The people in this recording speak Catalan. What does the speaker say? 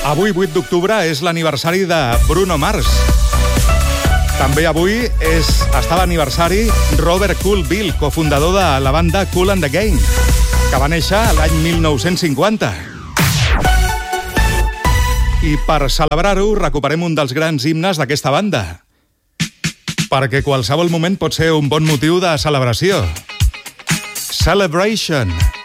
Avui, 8 d'octubre, és l'aniversari de Bruno Mars. També avui està l'aniversari Robert Cool Bill, cofundador de la banda Kool and the Gang, que va néixer l'any 1950. I per celebrar-ho, recuperem un dels grans himnes d'aquesta banda, perquè qualsevol moment pot ser un bon motiu de celebració. Celebration.